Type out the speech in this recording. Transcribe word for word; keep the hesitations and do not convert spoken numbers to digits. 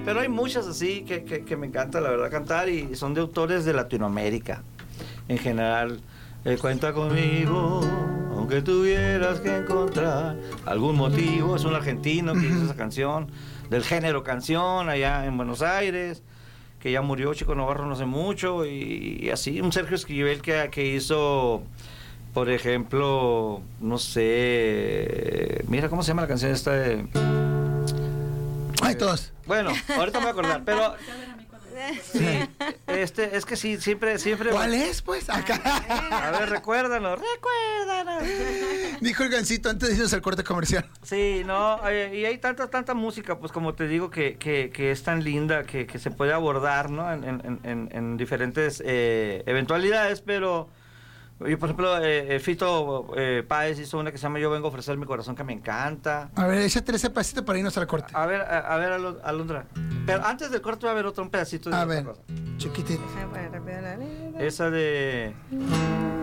pero hay muchas así que, que, que me encanta la verdad cantar y son de autores de Latinoamérica en general. Eh, cuenta conmigo, aunque tuvieras que encontrar algún motivo. Es un argentino que hizo esa canción, del género canción, allá en Buenos Aires, que ya murió Chico Novarro no hace mucho, y, y así, un Sergio Esquivel que, que hizo, por ejemplo, no sé, mira cómo se llama la canción esta de... Ay, todos. Bueno, ahorita me voy a acordar, pero... Sí, este, es que sí, siempre, siempre... ¿Cuál es, pues? Acá. A ver, recuérdanos, recuérdanos. Dijo el Gancito antes de irnos al corte comercial. Sí, no, eh, y hay tanta, tanta música, pues como te digo, que, que, que es tan linda, que, que se puede abordar, ¿no? En, en, en, en diferentes eh, eventualidades, pero... Yo, por ejemplo, eh, Fito eh, Páez hizo una que se llama Yo vengo a ofrecer mi corazón, que me encanta. A ver, échate ese pedacito para irnos al corte. A ver, a, a ver, Alo- Alondra. Pero antes del corte va a haber otro un pedacito de A otra ver, cosa. chiquitito. Esa de...